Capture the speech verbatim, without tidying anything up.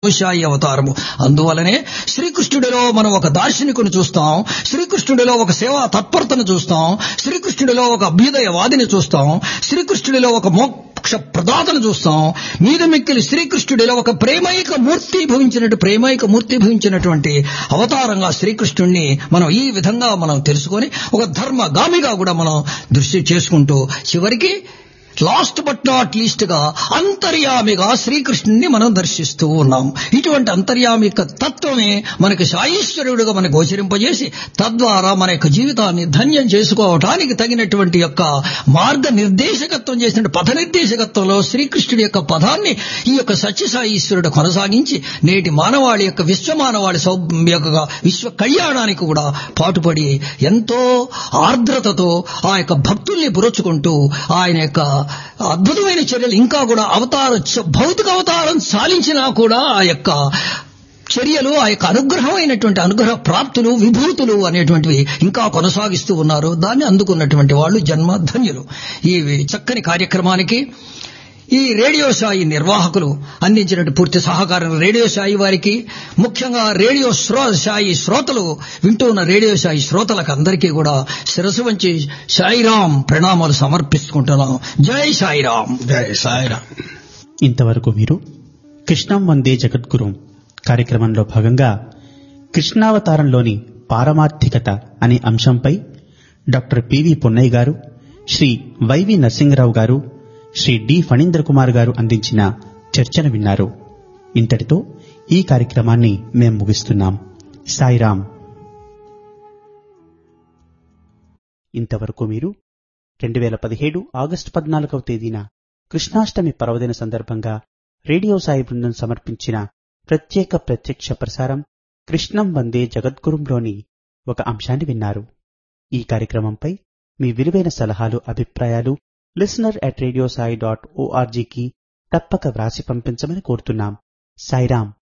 సాయి అవతారము. అందువలనే శ్రీకృష్ణుడిలో మనం ఒక దార్శనికుని చూస్తాం, శ్రీకృష్ణుడిలో ఒక సేవా తత్పరతను చూస్తాం, శ్రీకృష్ణుడిలో ఒక అభ్యుదయవాదిని చూస్తాం, శ్రీకృష్ణుడిలో ఒక మోక్ష ప్రదాతను చూస్తాం. మీద మిక్కిలి శ్రీకృష్ణుడిలో ఒక ప్రేమైక మూర్తి భవించినట్టు ప్రేమైక మూర్తి భవించినటువంటి అవతారంగా శ్రీకృష్ణుడిని మనం ఈ విధంగా మనం తెలుసుకొని ఒక ధర్మగామిగా కూడా మనం దృష్టి చేసుకుంటూ చివరికి లాస్ట్ బట్ నాట్ లీస్ట్ గా అంతర్యామిగా శ్రీకృష్ణుని మనం దర్శిస్తూ ఉన్నాం. ఇటువంటి అంతర్యామిక తత్వమే మనకి సాయీశ్వరుడుగా మనకు గోచరింపజేసి తద్వారా మన యొక్క జీవితాన్ని ధన్యం చేసుకోవటానికి తగినటువంటి యొక్క మార్గ నిర్దేశకత్వం చేసిన పథ నిర్దేశకత్వంలో శ్రీకృష్ణుడి యొక్క పదాన్ని ఈ యొక్క సత్యసాయీశ్వరుడు కొనసాగించి నేటి మానవాళి యొక్క విశ్వమానవాళి సౌ యొక్క విశ్వ కళ్యాణానికి కూడా పాటుపడి ఎంతో ఆర్ద్రతతో ఆ యొక్క భక్తుల్ని పురచుకుంటూ ఆయన యొక్క అద్భుతమైన చర్యలు ఇంకా కూడా అవతారం భౌతిక అవతారం సాలించినా కూడా ఆ యొక్క చర్యలు ఆ యొక్క అనుగ్రహమైనటువంటి అనుగ్రహ ప్రాప్తులు విభూతులు అనేటువంటివి ఇంకా కొనసాగిస్తూ ఉన్నారు. దాన్ని అందుకున్నటువంటి వాళ్ళు జన్మధన్యులు. ఈ చక్కని కార్యక్రమానికి ఈ రేడియో సాయి నిర్వాహకులు అందించినట్టు పూర్తి సహకారం రేడియో సాయి వారికి, ముఖ్యంగా రేడియో శ్రో సాయి శ్రోతలు వింటూ ఉన్న రేడియో సాయి శ్రోతలకు అందరికీ కూడా శిరసు వంచి సాయిరాం ప్రణామాలు సమర్పిస్తుంటున్నాం. జై సాయిరాం. జై సాయిరాం. ఇంతవరకు మీరు కృష్ణం వందే జగద్గురు కార్యక్రమంలో భాగంగా కృష్ణావతారంలోని పారమార్థికత అనే అంశంపై డాక్టర్ పివి పున్నయ్య గారు, శ్రీ వైవి నరసింహరావు గారు, శ్రీ డి ఫణీంద్ర కుమార్ గారు అందించిన చర్చను విన్నారు. ఇంతటితో ఈ కార్యక్రమాన్ని మేం ముగిస్తున్నాం. సాయిరాం. ఇంతవరకు మీరు రెండు వేల పదిహేడు ఆగస్టు పద్నాలుగవ తేదీన కృష్ణాష్టమి పర్వదిన సందర్భంగా రేడియో సాయి బృందం సమర్పించిన ప్రత్యేక ప్రత్యక్ష ప్రసారం కృష్ణం వందే జగద్గురుంలోని ఒక అంశాన్ని విన్నారు. ఈ కార్యక్రమంపై మీ విలువైన సలహాలు, అభిప్రాయాలు listener at radio Sai dot ఓఆర్జీకి తప్పక వ్రాసి పంపించమని కోరుతున్నాం. సాయిరాం.